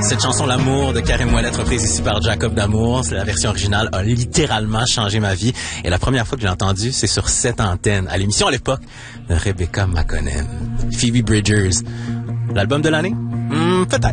Cette chanson L'amour de Karim Ouellet, reprise ici par Jacob D'Amour, la version originale a littéralement changé ma vie. Et la première fois que je l'ai entendue, c'est sur cette antenne, à l'émission à l'époque de Rebecca McConnell. Phoebe Bridgers. L'album de l'année? Peut-être.